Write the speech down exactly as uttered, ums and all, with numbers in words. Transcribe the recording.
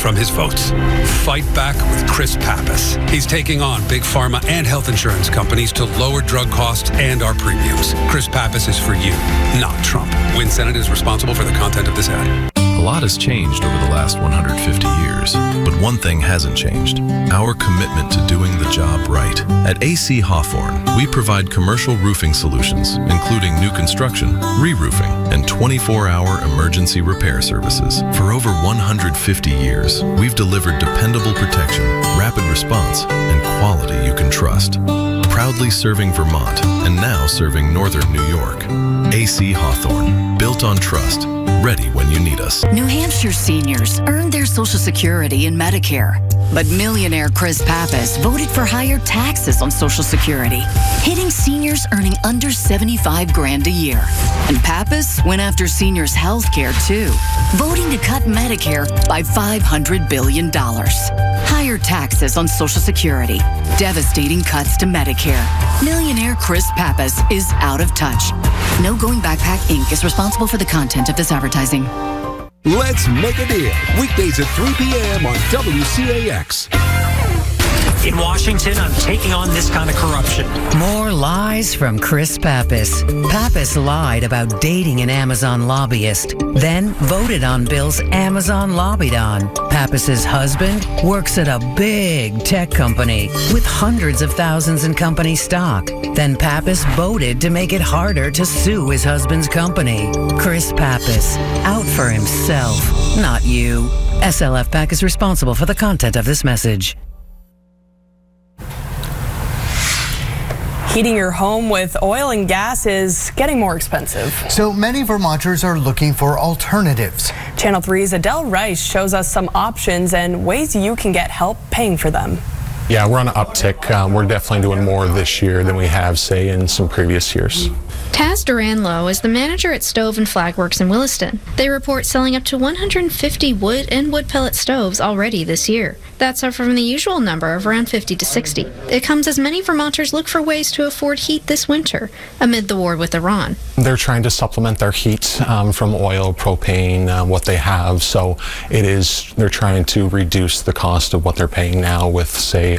from his votes. Fight back with Chris Pappas. He's taking on big pharma and health insurance companies to lower drug costs and our premiums. Chris Pappas is for you, not Trump. Win Senate is responsible for the content of this ad. A lot has changed over the last one hundred fifty years, but one thing hasn't changed: our commitment to doing the job right. At A C Hawthorne, we provide commercial roofing solutions, including new construction, re-roofing, and twenty-four hour emergency repair services. For over one hundred fifty years, we've delivered dependable protection, rapid response, and quality you can trust. Proudly serving Vermont, and now serving Northern New York. A C Hawthorne, built on trust, ready when you need us. New Hampshire seniors earned their Social Security and Medicare, but millionaire Chris Pappas voted for higher taxes on Social Security, hitting seniors earning under seventy-five grand a year. And Pappas went after seniors' health care too, voting to cut Medicare by five hundred billion dollars. Higher taxes on Social Security, devastating cuts to Medicare. Millionaire Chris Pappas is out of touch. No Going Backpack Incorporated is responsible for the content of this advertising. Let's make a deal. Weekdays at three p.m. on W C A X. In Washington, I'm taking on this kind of corruption. More lies from Chris Pappas. Pappas lied about dating an Amazon lobbyist, then voted on bills Amazon lobbied on. Pappas's husband works at a big tech company with hundreds of thousands in company stock. Then Pappas voted to make it harder to sue his husband's company. Chris Pappas, out for himself, not you. S L F PAC is responsible for the content of this message. Heating your home with oil and gas is getting more expensive. So many Vermonters are looking for alternatives. Channel three's Adele Rice shows us some options and ways you can get help paying for them. Yeah, we're on an uptick. Um, we're definitely doing more this year than we have, say, in some previous years. Taz Duran-Lowe is the manager at Stove and Flagworks in Williston. They report selling up to one hundred fifty wood and wood pellet stoves already this year. That's up from the usual number of around fifty to sixty. It comes as many Vermonters look for ways to afford heat this winter amid the war with Iran. They're trying to supplement their heat um, from oil, propane, uh, what they have. So it is, they're trying to reduce the cost of what they're paying now with, say,